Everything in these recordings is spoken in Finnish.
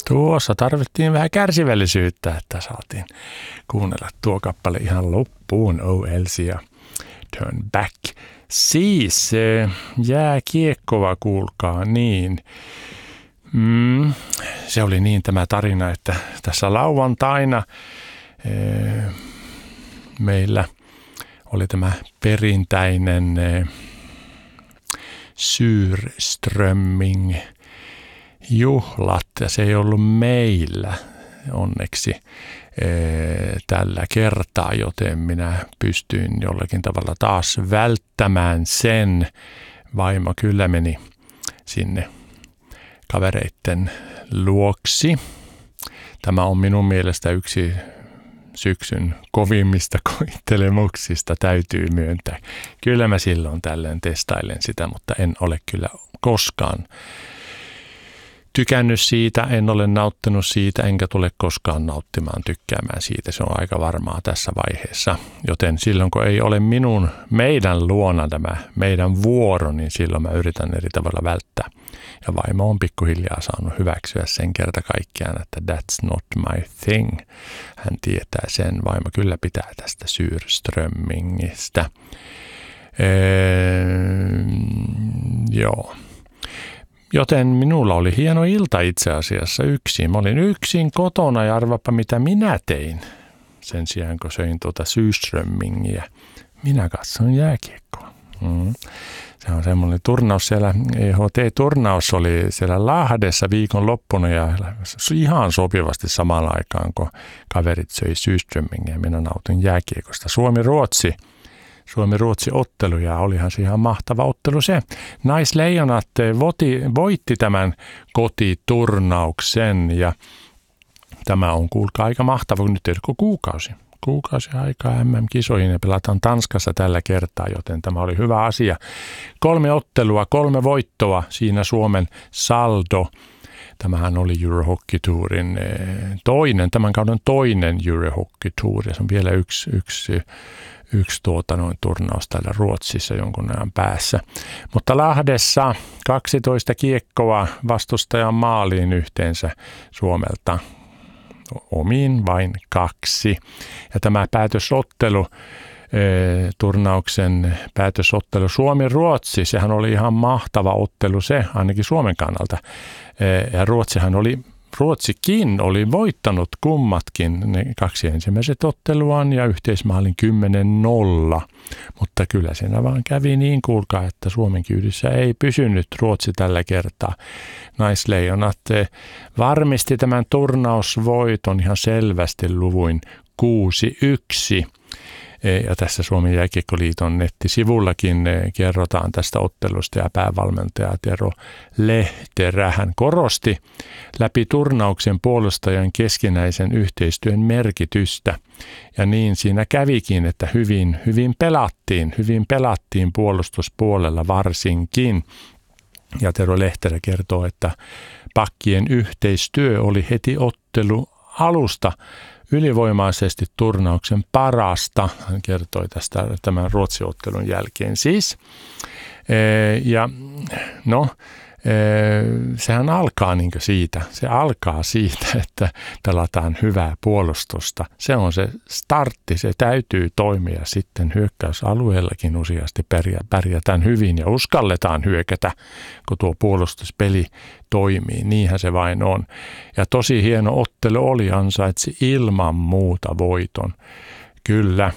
Tuossa tarvittiin vähän kärsivällisyyttä, että saatiin kuunnella tuo kappale ihan loppuun. Oh Elsie ja Turn Back. Siis jääkiekkoa, kuulkaa niin. Se oli niin tämä tarina, että tässä lauantaina meillä oli tämä perinteinen Syrströmming juhlat, ja se ei ollut meillä onneksi tällä kertaa, joten minä pystyin jollakin tavalla taas välttämään sen. Vaimo kyllä meni sinne kavereitten luoksi. Tämä on minun mielestä yksi syksyn kovimmista koittelemuksista, täytyy myöntää. Kyllä mä silloin tällöin testailen sitä, mutta en ole kyllä koskaan tykännyt siitä, en ole nauttinut siitä, enkä tule koskaan nauttimaan, tykkäämään siitä. Se on aika varmaa tässä vaiheessa. Joten silloin, kun ei ole meidän luona tämä meidän vuoro, niin silloin mä yritän eri tavalla välttää. Ja vaimo on pikkuhiljaa saanut hyväksyä sen kerta kaikkiaan, että that's not my thing. Hän tietää sen, vaimo kyllä pitää tästä Syrströmmingistä. Joo. Joten minulla oli hieno ilta itse asiassa yksin. Mä olin yksin kotona ja arvapa mitä minä tein. Sen sijaan kun söin tuota Syrströmmingiä, minä katson jääkiekkoa. Se on semmoinen turnaus siellä, EHT-turnaus oli siellä Lahdessa viikonloppuna ja ihan sopivasti samaan aikaan, kun kaverit söi Syrströmmingiä. Minä nautin jääkiekosta. Suomi-Ruotsi-ottelu, ja olihan se ihan mahtava ottelu se. Naisleijonat voitti tämän kotiturnauksen, ja tämä on kuulkaa aika mahtava, kun nyt ei ole kuukausi aikaa MM-kisoihin ja pelataan Tanskassa tällä kertaa, joten tämä oli hyvä asia. 3 ottelua, 3 voittoa, siinä Suomen saldo. Tämähän oli Eurohockey Tourin tämän kauden toinen Eurohockey Tour, ja se on vielä yksi turnaus täällä Ruotsissa jonkun ajan päässä. Mutta Lahdessa 12 kiekkoa vastustajan maaliin yhteensä Suomelta, omiin vain 2. Ja tämä turnauksen päätösottelu Suomi-Ruotsi, sehän oli ihan mahtava ottelu se, ainakin Suomen kannalta. Ja Ruotsikin oli voittanut kummatkin ne 2 ensimmäiset otteluaan ja yhteismaalin 10-0. Mutta kyllä siinä vaan kävi niin, kuulkaa, että Suomen kyydissä ei pysynyt Ruotsi tällä kertaa. Naisleijonat varmisti tämän turnausvoiton ihan selvästi luvuin 6-1. Ja tässä Suomen jääkiekkoliiton nettisivullakin kerrotaan tästä ottelusta, ja päävalmentaja Tero Lehterä hän korosti läpi turnauksen puolustajan keskinäisen yhteistyön merkitystä. Ja niin siinä kävikin, että hyvin pelattiin puolustuspuolella varsinkin. Ja Tero Lehterä kertoo, että pakkien yhteistyö oli heti ottelu alusta ylivoimaisesti turnauksen parasta, hän kertoi tästä tämän Ruotsi-ottelun jälkeen siis. Sehän alkaa niin siitä. Se alkaa siitä, että pelataan hyvää puolustusta. Se on se startti, se täytyy toimia sitten hyökkäysalueellakin useasti pärjätään hyvin ja uskalletaan hyökätä, kun tuo puolustuspeli toimii. Niinhän se vain on. Ja tosi hieno ottelu oli, ansaitsi ilman muuta voiton. Kyllä.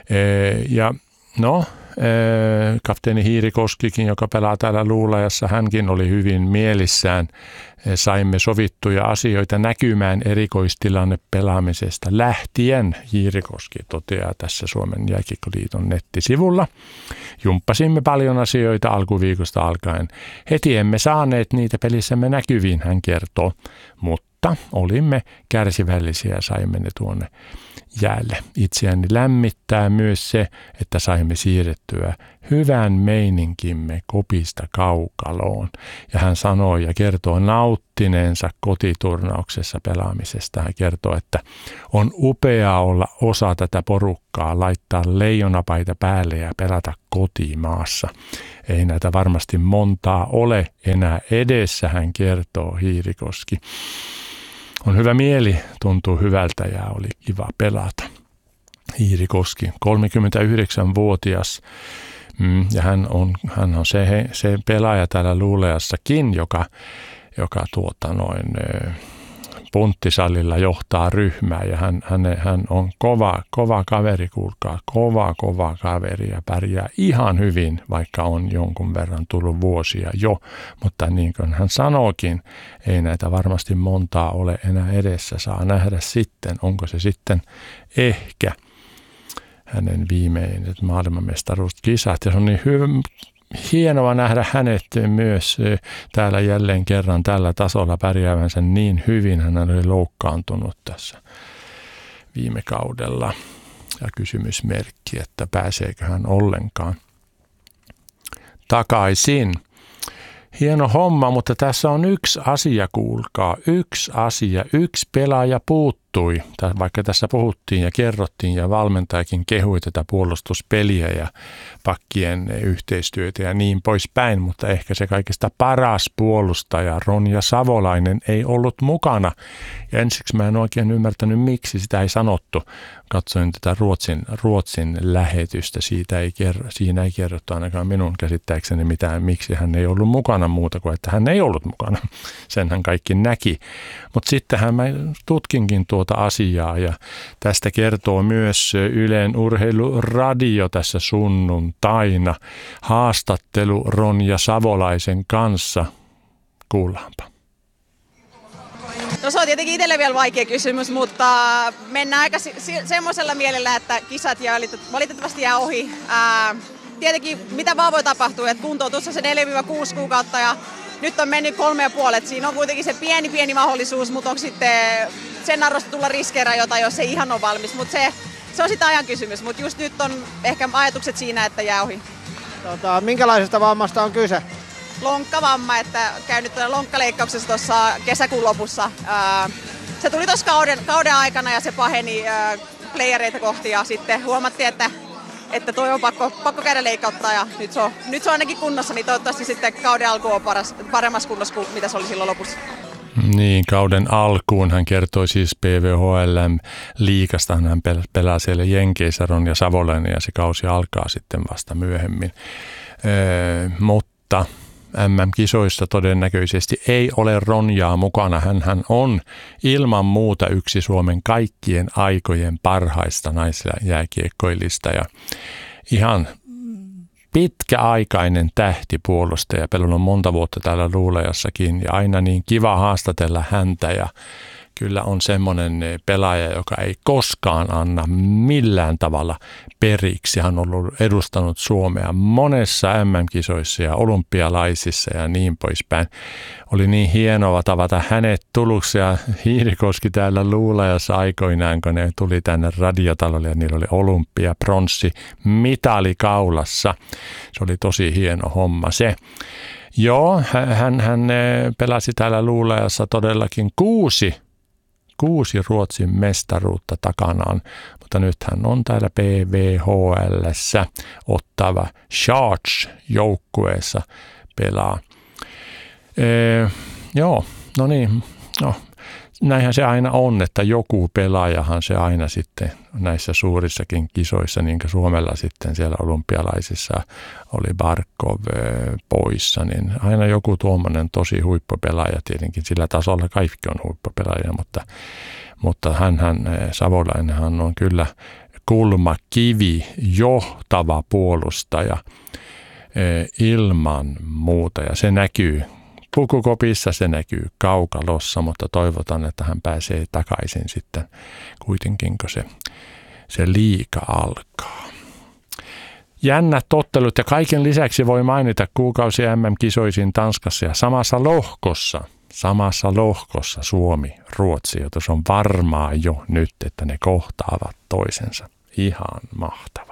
Kapteeni Hiirikoskikin, joka pelaa täällä Luulajassa, hänkin oli hyvin mielissään. Saimme sovittuja asioita näkymään erikoistilanne pelaamisesta lähtien. Hiirikoski toteaa tässä Suomen jääkiekkoliiton nettisivulla. Jumppasimme paljon asioita alkuviikosta alkaen. Heti emme saaneet niitä pelissämme näkyviin, hän kertoo, mutta olimme kärsivällisiä ja saimme ne tuonne jäälle. Itseäni lämmittää myös se, että saimme siirrettyä hyvän meininkimme kopista kaukaloon. Ja hän sanoo ja kertoo nauttineensa kotiturnauksessa pelaamisesta. Hän kertoo, että on upeaa olla osa tätä porukkaa, laittaa leijonapaita päälle ja pelata kotimaassa. Ei näitä varmasti montaa ole enää edessä, hän kertoo Hiirikoski. on hyvä mieli, tuntuu hyvältä ja oli kiva pelata. Iiri Koski, 39-vuotias. Ja hän on se pelaaja täällä Luuleassakin, joka punttisalilla johtaa ryhmää ja hän on kova kaveri, kuulkaa, kova kaveri ja pärjää ihan hyvin, vaikka on jonkun verran tullut vuosia jo, mutta niin kuin hän sanookin, ei näitä varmasti montaa ole enää edessä, saa nähdä sitten, onko se sitten ehkä hänen viimeiset maailmanmestaruuskisat ja se on niin hienoa nähdä hänet myös täällä jälleen kerran tällä tasolla pärjäävänsä niin hyvin. Hän oli loukkaantunut tässä viime kaudella ja kysymysmerkki, että pääseekö hän ollenkaan takaisin. Hieno homma, mutta tässä on yksi asia, kuulkaa. Yksi pelaaja puuttui, vaikka tässä puhuttiin ja kerrottiin ja valmentajakin kehui tätä puolustuspeliä ja pakkien yhteistyötä ja niin poispäin, mutta ehkä se kaikista paras puolustaja Ronja Savolainen ei ollut mukana. Ja ensiksi mä en oikein ymmärtänyt, miksi sitä ei sanottu. Katsoin tätä Ruotsin lähetystä, siinä ei kerrottu ainakaan minun käsittääkseni mitään, miksi hän ei ollut mukana muuta kuin, että hän ei ollut mukana. Senhän kaikki näki. Mutta sittenhän mä tutkinkin tuota asiaa ja tästä kertoo myös Ylen urheiluradio tässä sunnuntaina. Haastattelu Ronja Savolaisen kanssa. Kuullaanpa. No se on tietenkin itselle vielä vaikea kysymys, mutta mennään aika semmoisella mielellä, että kisat valitettavasti jää ohi. Tietenkin mitä vaan voi tapahtua, että kuntoutussa se 4-6 kuukautta ja nyt on mennyt 3,5. Siinä on kuitenkin se pieni mahdollisuus, mutta onko sitten sen arvosta tulla riskeerajoita, jos ei ihan ole valmis. Mutta se on sitten ajan kysymys, mutta just nyt on ehkä ajatukset siinä, että jää ohi. Minkälaisesta vammasta on kyse? Lonkkavamma, että käynyt lonkkaleikkauksessa tuossa kesäkuun lopussa. Se tuli tuossa kauden aikana ja se paheni playereita kohti ja sitten huomattiin, että toi on pakko käydä leikkauttaa ja nyt se on ainakin kunnossa, niin toivottavasti sitten kauden alku on paremmassa kunnossa kuin mitä se oli silloin lopussa. Niin, kauden alkuun hän kertoi siis PVHL-liigasta, hän pelaa siellä Jenkeissä Ronja Savolainen ja se kausi alkaa sitten vasta myöhemmin, mutta MM-kisoissa todennäköisesti ei ole Ronjaa mukana. Hän on ilman muuta yksi Suomen kaikkien aikojen parhaista naisjääkiekkoilista ja ihan pitkäaikainen tähtipuolustaja. Pelannut on monta vuotta täällä Luulajassakin ja aina niin kiva haastatella häntä ja kyllä on semmoinen pelaaja, joka ei koskaan anna millään tavalla periksi. Hän on ollut edustanut Suomea monessa MM-kisoissa ja olympialaisissa ja niin poispäin. Oli niin hienoa tavata hänet Turussa ja Iiri Koski täällä Luulajassa aikoinaan, kun ne tuli tänne Radiotalolle ja niillä oli olympiapronssi mitali kaulassa. Se oli tosi hieno homma se. Joo, hän pelasi täällä Luulajassa todellakin 6 Ruotsin mestaruutta takanaan, mutta nyt hän on täällä PVHL:ssä Ottawa Sharks-joukkueessa pelaa. Joo, no niin, näinhän se aina on, että joku pelaajahan se aina sitten näissä suurissakin kisoissa, niin kuin Suomella sitten siellä olympialaisissa oli Barkov poissa, niin aina joku tuommoinen tosi huippupelaaja, tietenkin sillä tasolla kaikki on huippupelaaja, mutta hän Savolainenhan on kyllä kulmakivi, johtava puolustaja ilman muuta ja se näkyy pukukopissa, se näkyy kaukalossa, mutta toivotan, että hän pääsee takaisin sitten kuitenkin, kun se liiga alkaa. Jännät ottelut ja kaiken lisäksi voi mainita kuukausi MM-kisoisiin Tanskassa ja samassa lohkossa Suomi, Ruotsi, joten se on varmaa jo nyt, että ne kohtaavat toisensa. Ihan mahtavaa.